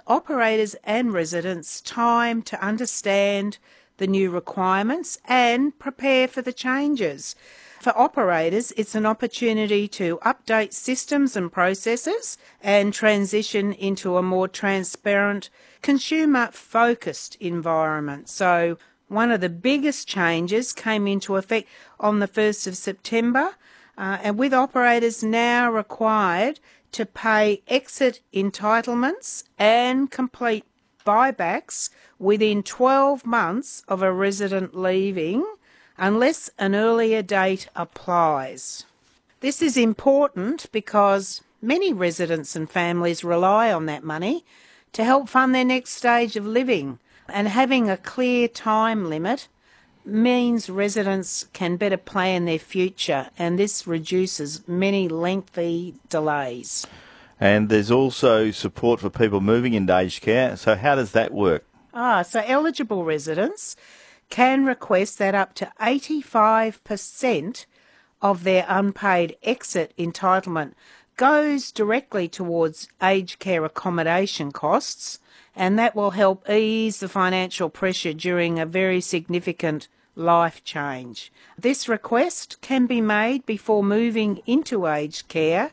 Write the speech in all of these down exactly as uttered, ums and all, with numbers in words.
operators and residents time to understand the new requirements and prepare for the changes. For operators, it's an opportunity to update systems and processes and transition into a more transparent, consumer-focused environment. So one of the biggest changes came into effect on the first of September, uh, and with operators now required to pay exit entitlements and complete buybacks within twelve months of a resident leaving, unless an earlier date applies. This is important because many residents and families rely on that money to help fund their next stage of living, and having a clear time limit means residents can better plan their future, and this reduces many lengthy delays. And there's also support for people moving into aged care. So how does that work? Ah, so eligible residents can request that up to eighty-five percent of their unpaid exit entitlement goes directly towards aged care accommodation costs, and that will help ease the financial pressure during a very significant life change. This request can be made before moving into aged care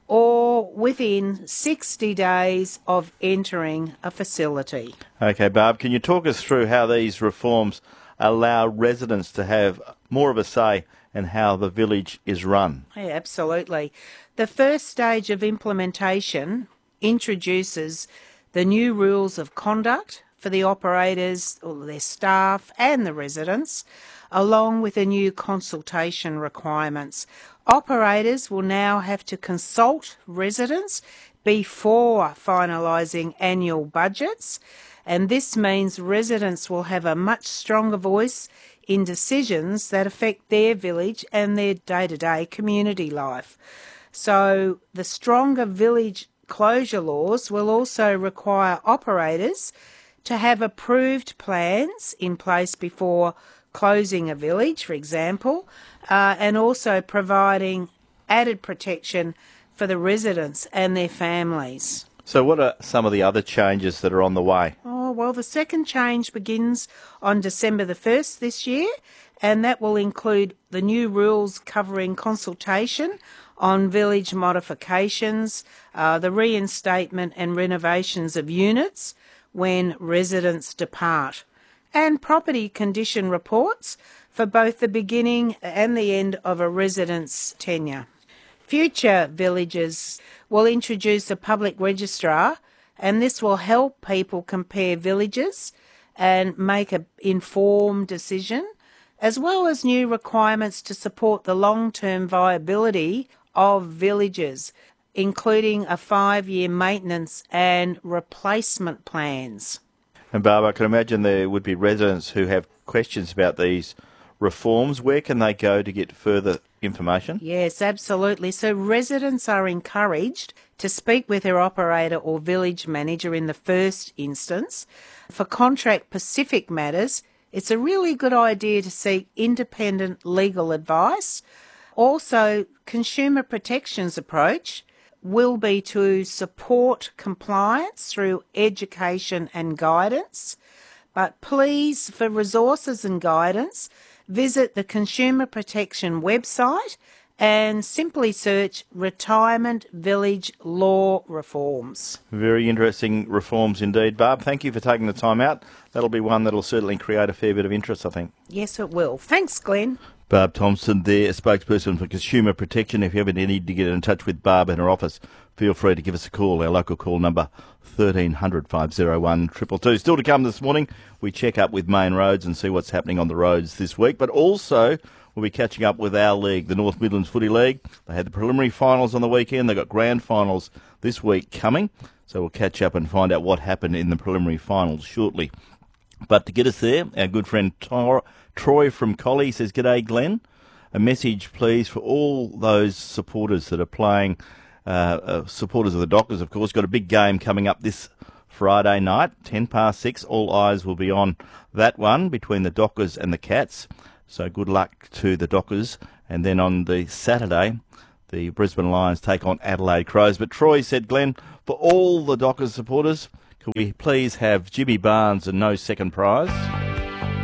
or within sixty days of entering a facility. Okay, Barb, can you talk us through how these reforms allow residents to have more of a say in how the village is run? Yeah, absolutely. The first stage of implementation introduces the new rules of conduct for the operators, or their staff and the residents, along with the new consultation requirements. Operators will now have to consult residents before finalising annual budgets, and this means residents will have a much stronger voice in decisions that affect their village and their day-to-day community life. So the stronger village closure laws will also require operators to have approved plans in place before closing a village, for example, uh, and also providing added protection for the residents and their families. So what are some of the other changes that are on the way? Oh, well, the second change begins on December the first this year, and that will include the new rules covering consultation on village modifications, uh, the reinstatement and renovations of units when residents depart, and property condition reports for both the beginning and the end of a resident's tenure. Future villages will introduce a public registrar, and this will help people compare villages and make an informed decision, as well as new requirements to support the long-term viability of villages, including a five-year maintenance and replacement plans. And Barbara, I can imagine there would be residents who have questions about these reforms. Where can they go to get further information? Yes, absolutely. So residents are encouraged to speak with their operator or village manager in the first instance. For contract-specific matters, it's a really good idea to seek independent legal advice. Also, Consumer Protection's approach will be to support compliance through education and guidance. But please, for resources and guidance, visit the Consumer Protection website and simply search Retirement Village Law Reforms. Very interesting reforms indeed. Barb, thank you for taking the time out. That'll be one that'll certainly create a fair bit of interest, I think. Yes, it will. Thanks, Glenn. Barb Thompson there, a spokesperson for Consumer Protection. If you ever need to get in touch with Barb in her office, feel free to give us a call. Our local call number, thirteen hundred, five oh one, two two two. Still to come this morning, we check up with Main Roads and see what's happening on the roads this week. But also, we'll be catching up with our league, the North Midlands Footy League. They had the preliminary finals on the weekend. They've got grand finals this week coming. So we'll catch up and find out what happened in the preliminary finals shortly. But to get us there, our good friend Tor- Troy from Collie says, "G'day, Glenn. A message, please, for all those supporters that are playing, uh, uh, supporters of the Dockers, of course. Got a big game coming up this Friday night, ten past six. All eyes will be on that one between the Dockers and the Cats. So good luck to the Dockers. And then on the Saturday, the Brisbane Lions take on Adelaide Crows." But Troy said, "Glenn, for all the Dockers supporters, Could we please have Jimmy Barnes and no second prize?